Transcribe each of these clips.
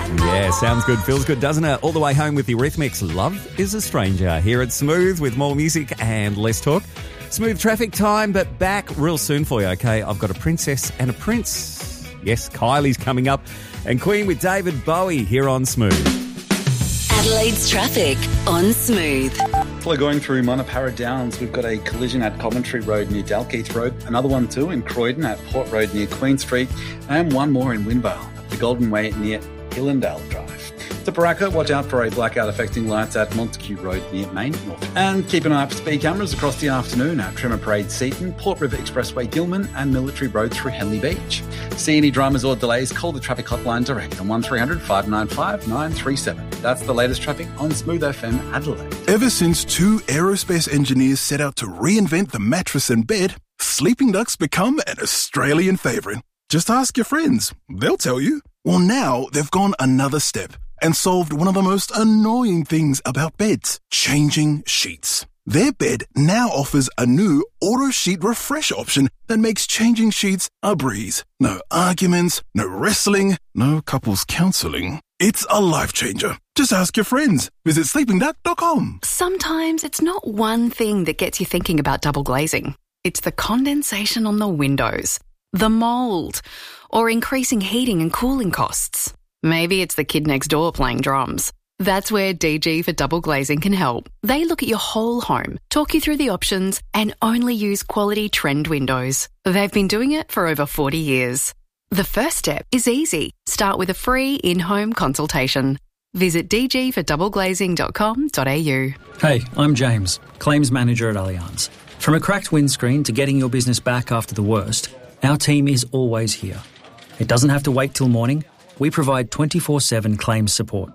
Yeah, sounds good, feels good, doesn't it? All the way home with the Eurythmics. Love is a Stranger. Here at Smooth with more music and less talk. Smooth traffic time, but back real soon for you, okay? I've got a princess and a prince. Yes, Kylie's coming up. And Queen with David Bowie here on Smooth. Adelaide's traffic on Smooth. We're going through Monopara Downs. We've got a collision at Coventry Road near Dalkeith Road, another one too in Croydon at Port Road near Queen Street, and one more in Windvale at the Golden Way near Hillendale Drive. To Paraka, watch out for a blackout affecting lights at Montague Road near Main North. And keep an eye out for speed cameras across the afternoon at Trimmer Parade Seaton, Port River Expressway Gilman and Military Road through Henley Beach. See any dramas or delays, call the traffic hotline direct on 1300 595 937. That's the latest traffic on Smooth FM Adelaide. Ever since two aerospace engineers set out to reinvent the mattress and bed, Sleeping Duck's become an Australian favourite. Just ask your friends. They'll tell you. Well, now they've gone another step and solved one of the most annoying things about beds, changing sheets. Their bed now offers a new auto sheet refresh option that makes changing sheets a breeze. No arguments, no wrestling, no couples counselling. It's a life changer. Just ask your friends. Visit sleepingduck.com. Sometimes it's not one thing that gets you thinking about double glazing. It's the condensation on the windows, the mould, or increasing heating and cooling costs. Maybe it's the kid next door playing drums. That's where DG for Double Glazing can help. They look at your whole home, talk you through the options, and only use quality trend windows. They've been doing it for over 40 years. The first step is easy. Start with a free in-home consultation. Visit dgfordoubleglazing.com.au. Hey, I'm James, Claims Manager at Allianz. From a cracked windscreen to getting your business back after the worst, our team is always here. It doesn't have to wait till morning. We provide 24/7 claims support.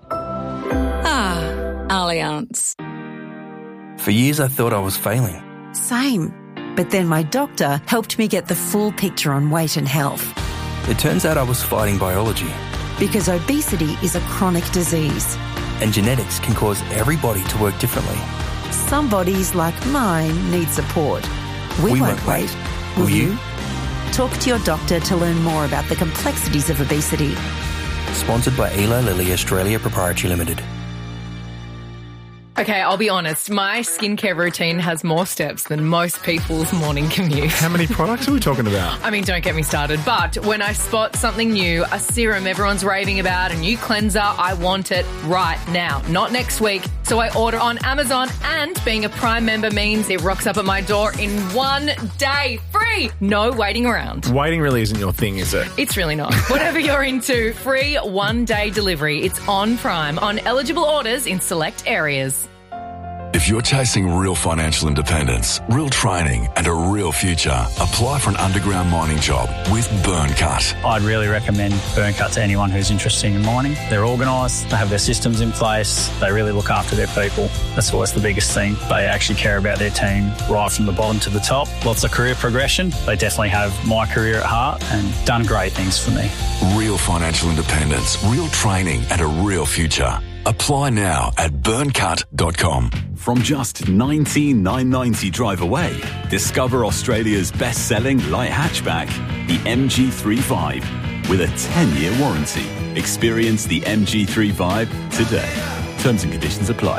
Allianz. For years I thought I was failing. Same. But then my doctor helped me get the full picture on weight and health. It turns out I was fighting biology. Because obesity is a chronic disease. And genetics can cause everybody to work differently. Some bodies, like mine, need support. We won't wait. Will you? Talk to your doctor to learn more about the complexities of obesity. Sponsored by Eli Lilly Australia Proprietary Limited. Okay, I'll be honest. My skincare routine has more steps than most people's morning commute. How many products are we talking about? I mean, don't get me started. But when I spot something new, a serum everyone's raving about, a new cleanser, I want it right now, not next week. So I order on Amazon, and being a Prime member means it rocks up at my door in 1 day. Free! No waiting around. Waiting really isn't your thing, is it? It's really not. Whatever you're into, free 1 day delivery. It's on Prime on eligible orders in select areas. If you're chasing real financial independence, real training and a real future, apply for an underground mining job with Burncut. I'd really recommend Burncut to anyone who's interested in mining. They're organised, they have their systems in place, they really look after their people. That's always the biggest thing. They actually care about their team right from the bottom to the top. Lots of career progression. They definitely have my career at heart and done great things for me. Real financial independence, real training and a real future. Apply now at burncut.com. From just $19,990 drive away, discover Australia's best-selling light hatchback, the MG3 with a 10-year warranty. Experience the MG3 today. Terms and conditions apply.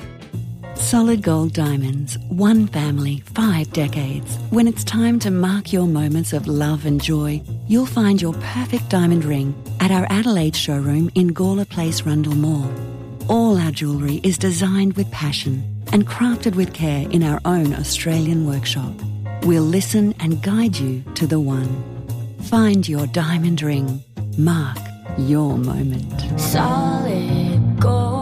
Solid Gold Diamonds. One family, 5 decades. When it's time to mark your moments of love and joy, you'll find your perfect diamond ring at our Adelaide showroom in Gawler Place, Rundle Mall. All our jewellery is designed with passion and crafted with care in our own Australian workshop. We'll listen and guide you to the one. Find your diamond ring. Mark your moment. Solid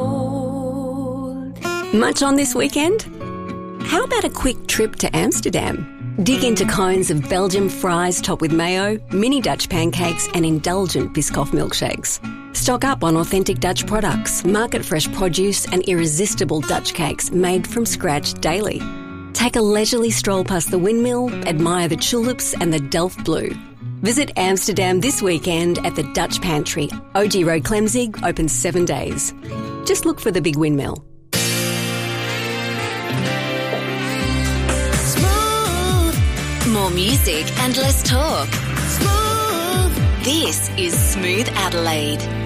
Gold. Much on this weekend? How about a quick trip to Amsterdam? Dig into cones of Belgian fries topped with mayo, mini Dutch pancakes and indulgent Biscoff milkshakes. Stock up on authentic Dutch products, market-fresh produce and irresistible Dutch cakes made from scratch daily. Take a leisurely stroll past the windmill, admire the tulips and the Delft Blue. Visit Amsterdam this weekend at the Dutch Pantry. OG Road Clemzig, open 7 days. Just look for the big windmill. More music and less talk. Smooth. This is Smooth Adelaide.